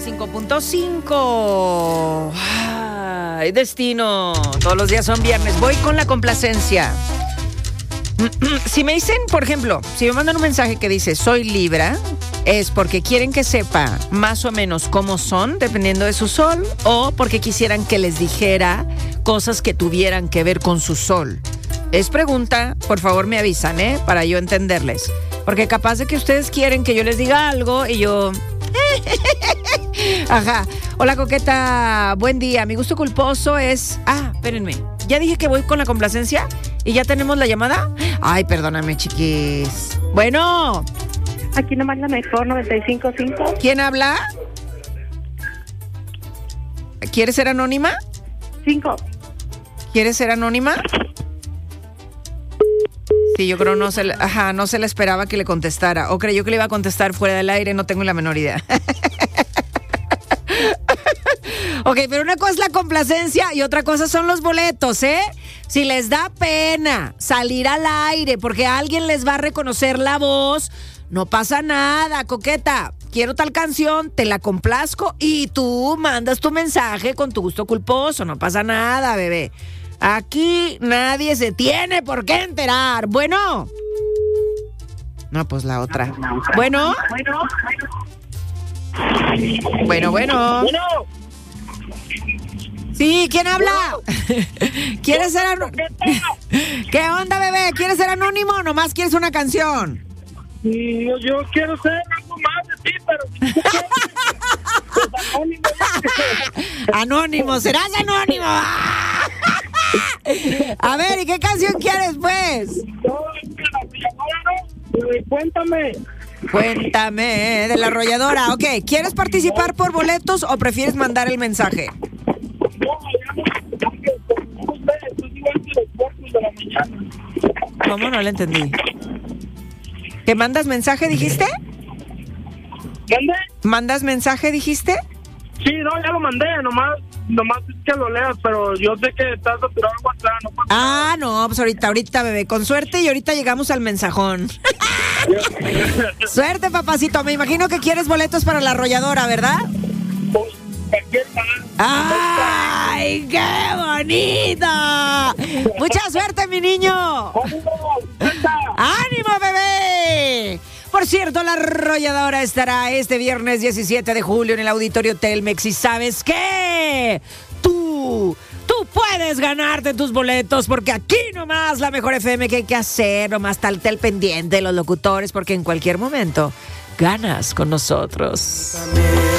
95.5. Ay, destino. Todos los días son viernes. Voy con la complacencia. Si me dicen, por ejemplo, si me mandan un mensaje que dice soy Libra, es porque quieren que sepa más o menos cómo son, dependiendo de su sol, o porque quisieran que les dijera cosas que tuvieran que ver con su sol. Es pregunta, por favor me avisan, para yo entenderles. Porque capaz de que ustedes quieren que yo les diga algo y yo... Ajá. Hola, coqueta. Buen día. Mi gusto culposo es... espérenme. Ya dije que voy con la complacencia y ya tenemos la llamada. Ay, perdóname, chiquis. Bueno. Aquí nomás la mejor, 95.5. ¿Quién habla? ¿Quieres ser anónima? 5. ¿Quieres ser anónima? Sí, yo creo no se le esperaba que le contestara. O creyó que le iba a contestar fuera del aire, no tengo la menor idea. Ok, pero una cosa es la complacencia y otra cosa son los boletos, ¿eh? Si les da pena salir al aire porque alguien les va a reconocer la voz, no pasa nada, coqueta. Quiero tal canción, te la complazco y tú mandas tu mensaje con tu gusto culposo. No pasa nada, bebé. Aquí nadie se tiene por qué enterar. Bueno. No, pues la otra. Bueno. Bueno. Sí, ¿quién habla? ¿Quieres ser anónimo? ¿Qué onda, bebé? ¿Quieres ser anónimo o nomás quieres una canción? Yo quiero ser algo más de ti, pero... anónimo. Anónimo, serás anónimo. A ver, ¿y qué canción quieres, pues? Cuéntame, de la arrolladora. Ok, ¿quieres participar por boletos o prefieres mandar el mensaje? ¿Cómo? No le entendí. ¿Que mandas mensaje, dijiste? ¿Dónde? ¿Mandas mensaje, dijiste? Sí, no, ya lo mandé, nomás es que lo leas, pero yo sé que estás saturado en WhatsApp, no pasa nada. No, pues ahorita, bebé, con suerte y ahorita llegamos al mensajón. Suerte, papacito, me imagino que quieres boletos para la arrolladora, ¿verdad? Pues, cualquier más. ¡Ay, qué bonito! ¡Mucha suerte, mi niño! ¡Ánimo, bebé! Por cierto, la arrolladora estará este viernes 17 de julio en el Auditorio Telmex. ¿Y sabes qué? Tú puedes ganarte tus boletos porque aquí nomás la mejor FM que hay que hacer. Nomás estate al pendiente de los locutores porque en cualquier momento ganas con nosotros.